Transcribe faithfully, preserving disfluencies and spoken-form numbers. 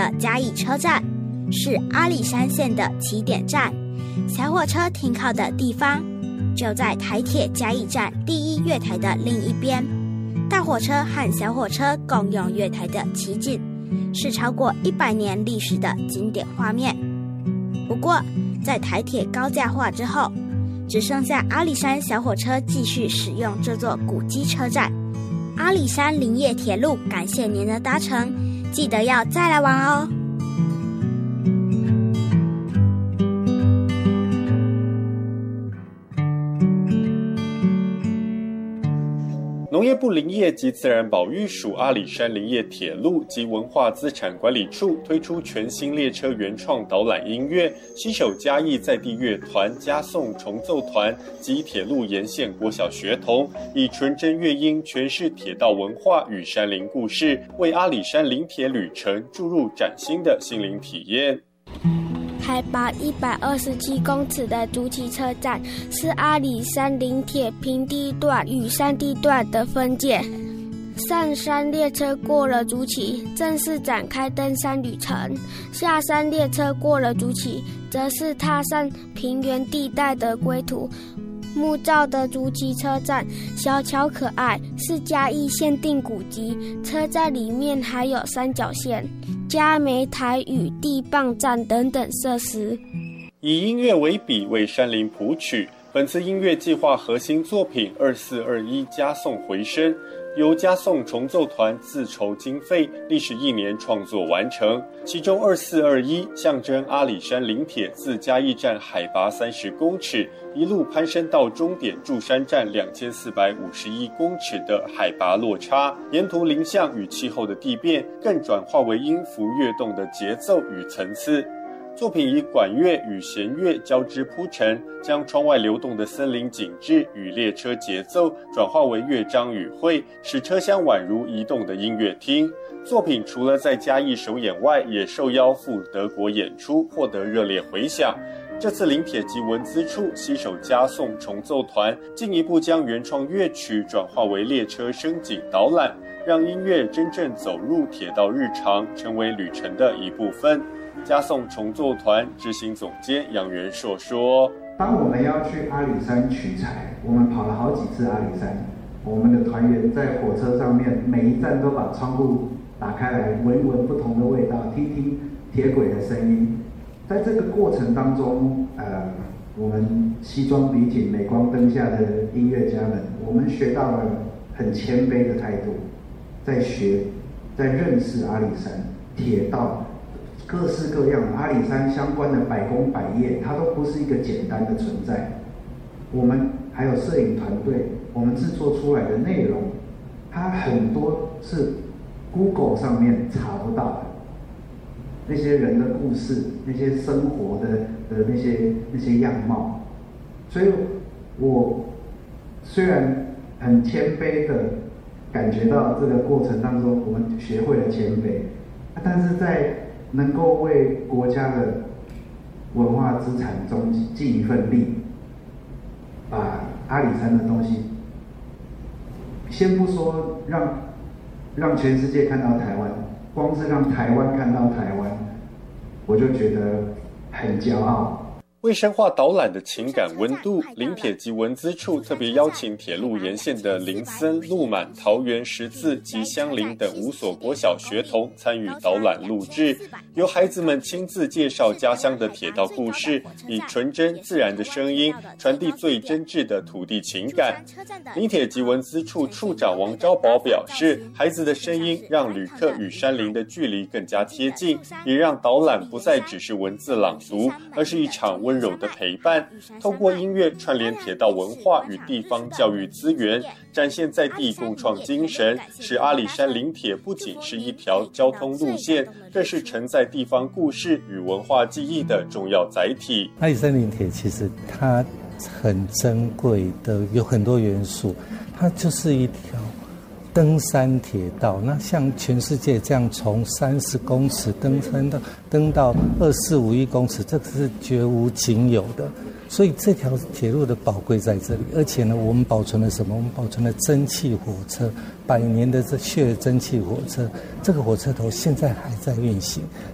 的嘉义车站，是阿里山线的起点站。小火车停靠的地方就在台铁嘉义站第一月台的另一边。大火车和小火车共用月台的奇景，是超过一百年历史的经典画面。不过，在台铁高架化之后，只剩下阿里山小火车继续使用这座古迹车站。阿里山林业铁路感谢您的搭乘，记得要再来玩哦。 农业部林业及自然保育署阿里山林业铁路及文化资产管理处推出全新列车原创导览音乐，携手嘉义在地乐团、嘉颂重奏团及铁路沿线国小学童，以纯真乐音诠释铁道文化与山林故事，为阿里山林铁旅程注入崭新的心灵体验。 海拔一百二十七公尺的竹崎车站是阿里山林铁平地段与山地段的分界。上山列车过了竹崎，正式展开登山旅程；下山列车过了竹崎，则是踏上平原地带的归途。木造的竹崎车站小巧可爱，是嘉义限定古迹。车站里面还有三角线、嘉梅台与地磅站等等设施。 以音乐为笔，为山林谱曲。本次音乐计划核心作品二四二一嘉颂回声，由嘉颂重奏团自筹经费，历时一年创作完成。其中二四二一象征阿里山林铁自嘉义站海拔三十公尺，一路攀升到终点柱山站两千四百五十一公尺的海拔落差，沿途林相与气候的地变，更转化为音符跃动的节奏与层次。作品以管乐与弦乐交织铺陈，将窗外流动的森林景致与列车节奏转化为乐章与会，使车厢宛如移动的音乐厅。作品除了在嘉义首演外，也受邀赴德国演出，获得热烈回响。这次林铁及文资处携手嘉颂重奏团，进一步将原创乐曲转化为列车声景导览，让音乐真正走入铁道日常，成为旅程的一部分。嘉颂重奏团执行总监杨元硕说： 当我们要去阿里山取材，我们跑了好几次阿里山，我们的团员在火车上面每一站都把窗户打开来，闻闻不同的味道，听听铁轨的声音。在这个过程当中，呃，我们西装笔挺、镁光灯下的音乐家们，我们学到了很谦卑的态度，在学，在认识阿里山铁道。各式各样阿里山相关的百工百业，它都不是一个简单的存在。我们还有摄影团队，我们制作出来的内容，它很多是 Google 上面查不到的。那些人的故事，那些生活的的那些那些样貌，所以我虽然很谦卑的感觉到这个过程当中，我们学会了谦卑，但是在能够为国家的文化资产中尽一份力，把阿里山的东西，先不说让让全世界看到台湾，光是让台湾看到台湾，我就觉得很骄傲。 为深化导览的情感温度，林铁及文资处特别邀请铁路沿线的林森、鹿满、桃园、十字及香林等五所国小学童参与导览录制，由孩子们亲自介绍家乡的铁道故事，以纯真自然的声音传递最真挚的土地情感。林铁及文资处处长王昭宝表示，孩子的声音让旅客与山林的距离更加贴近，也让导览不再只是文字朗读，而是一场温柔的陪伴，透过音乐串联铁道文化与地方教育资源，展现在地共创精神，使阿里山林铁不仅是一条交通路线，更是承载地方故事与文化记忆的重要载体。 阿里山林铁其实它很珍贵的，有很多元素，它就是一条登山铁道。那像全世界这样从三十公尺登山到登到二四五一公尺，这个是绝无仅有的。所以这条铁路的宝贵在这里，而且呢，我们保存了什么？我们保存了蒸汽火车，百年的这血蒸汽火车，这个火车头现在还在运行。